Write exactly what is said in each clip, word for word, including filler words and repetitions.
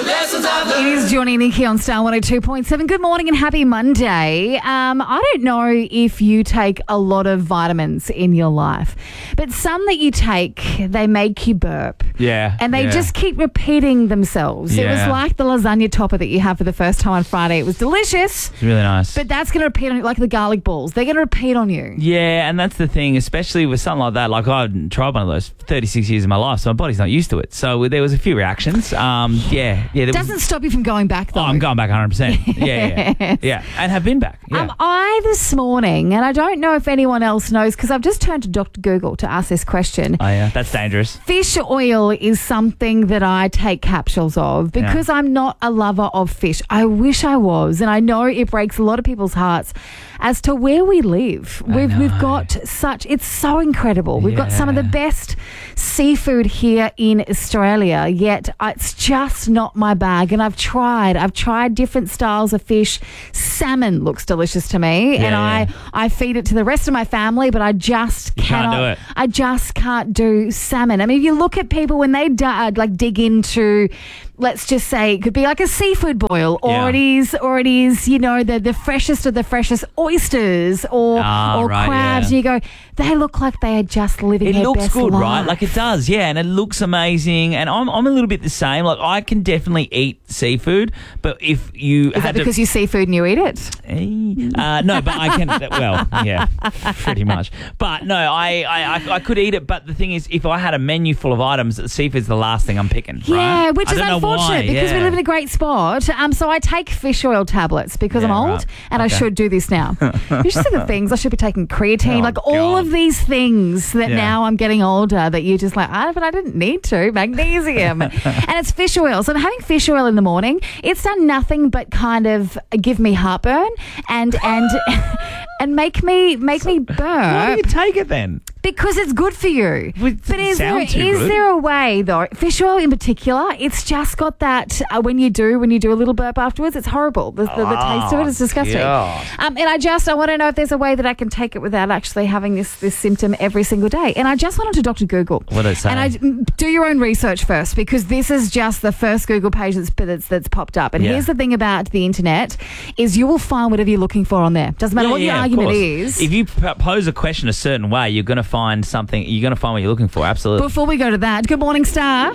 lessons I've learned. It is Johnny and Nikki on Star one oh two point seven. Good morning and happy Monday. Um, I don't know if you take a lot of vitamins in your life, but some that you take, they make you burp. Yeah. And they yeah. just keep repeating themselves. It was Yeah. like the lasagna topper that you have for the first time on Friday. It was delicious, It's really nice. but that's going to repeat on you, like the garlic balls. They're going to repeat on you. Yeah, and that's the thing, especially with something like that. Like, I tried one of those thirty-six years of my life, so my body's not used to it. So there was a few reactions. Um, yeah, yeah. There Doesn't was, stop you from going back, though. oh, I'm going back one hundred percent. Yeah, yeah, yeah, and have been back. Yeah. Um, I, this morning, and I don't know if anyone else knows, because I've just turned to Doctor Google to ask this question. oh, yeah, that's dangerous. Fish oil is something that I take capsules of because Yeah. I'm not a lover of fish. I wish I was, and I know it breaks a lot of people's hearts as to where we live. I We've we've know. got such, it's so incredible. We've got some of the Yeah. best seafood here in Australia, yet it's just not my bag. And I've tried, I've tried different styles of fish. Salmon looks delicious to me, and Yeah, I yeah. I feed it to the rest of my family, but I just You can't cannot do it. I just can't do salmon. I mean, if you look at people when they d- like dig into, let's just say it could be like a seafood boil, or Yeah. it is, or it is, you know, the the freshest of the freshest oysters or Ah, or right, crabs, yeah. and you go, they look like they are just living It their looks best good, life. right? Like it does, yeah, and it looks amazing. And I'm I'm a little bit the same. Like I can definitely eat seafood, but if you Is that had because to, you seafood and you eat it? Eh, uh, no, but I can. Well, yeah, pretty much. But no, I, I, I, I could eat it. But the thing is, if I had a menu full of items, seafood's the last thing I'm picking. Yeah, right? which I is don't know unfortunate why, because we yeah. live in a great spot. Um, so I take fish oil tablets because I'm Yeah, old right. and I Okay. should do this now. You should see the things. I should be taking creatine, Oh, like all God. of these things that Yeah. now I'm getting older that you're just like, ah, but I didn't need to. Magnesium. And it's fish oil. So I'm having fish oil in the morning. It's done nothing but kind of give me heartburn and and and make me make me Why burp do you take it then? because it's good for you. Well, it But doesn't is there, sound too is good. there a way though? Fish oil in particular, it's just got that uh, when you do when you do a little burp afterwards, it's horrible. The, the, the taste of it is disgusting. God. Um, and I just I want to know if there's a way that I can take it without actually having this this symptom every single day. And I just went on to Doctor Google. What did it say? And I mm, do your own research first because this is just the first Google page that's that's, that's popped up. And Yeah. here's the thing about the internet is you will find whatever you're looking for on there. Doesn't matter Yeah, what your yeah, of argument course. is. If you p- pose a question a certain way, you're going to find something. You're going to find what you're looking for. Absolutely. Before we go to that, good morning, Star.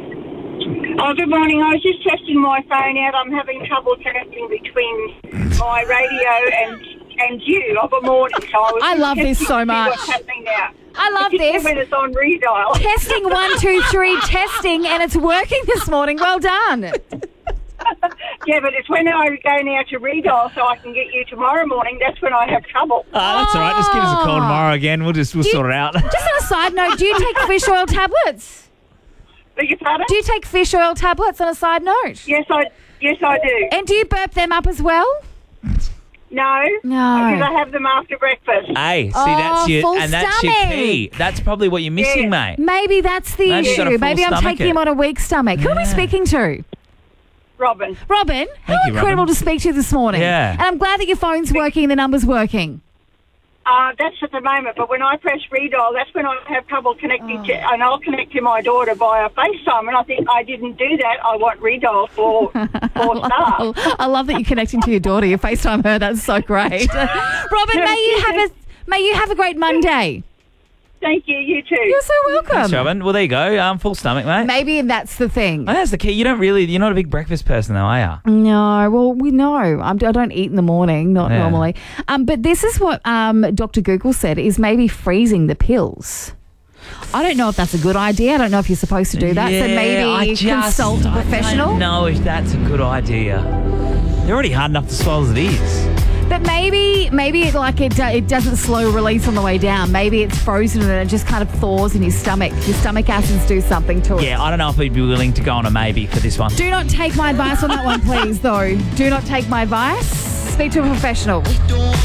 Oh, good morning. I was just testing my phone out. I'm having trouble connecting between my radio and and you of a morning. So I was I just love this testing so to see much. What's happening now? I love It's this. just when it's on redial. Testing one, two, three, testing, and it's working this morning. Well done. Yeah, but it's when I go now to redial so I can get you tomorrow morning. That's when I have trouble. Ah, that's all right. Just give us a call tomorrow again. We'll just we'll Do you- sort it out. Just on a side note, do you take fish oil tablets? Beg your pardon? Do you take fish oil tablets on a side note? Yes, I yes I do. And do you burp them up as well? No, No. because I have them after breakfast. Hey, see, Oh, that's your full and that's your stomach. key. That's probably what you're missing, Yeah. mate. Maybe that's the Maybe you got a issue. full Maybe I'm stomach taking it. him on a weak stomach. Who are we Yeah. speaking to? Robin. Robin, how Thank you, incredible Robin. to speak to you this morning. Yeah. And I'm glad that your phone's working and the number's working. Uh, that's at the moment, but when I press redial, that's when I have trouble connecting to, and I'll connect to my daughter via FaceTime, and I think I didn't do that. I want redial for, for staff. I love that you're connecting to your daughter. You FaceTime her. That's so great. Robin, may you have a may you have a great Monday. Thank you, you too. You're so welcome. Thanks, Robin. Well, there you go. Um, full stomach, mate. Maybe that's the thing. Oh, that's the key. You don't really. You're not a big breakfast person, though, are you? No, well, we know. I'm, I don't eat in the morning, not Yeah. normally. Um, but this is what um, Doctor Google said is maybe freezing the pills. I don't know if that's a good idea. I don't know if you're supposed to do that. so maybe consult a professional. No, if that's a good idea. They're already hard enough to swallow as it is. But maybe, maybe it, like it, uh, it doesn't slow release on the way down. Maybe it's frozen and it just kind of thaws in your stomach. Your stomach acids do something to it. Yeah, I don't know if we'd be willing to go on a maybe for this one. Do not take my advice on that one, please, though. Do not take my advice. Speak to a professional.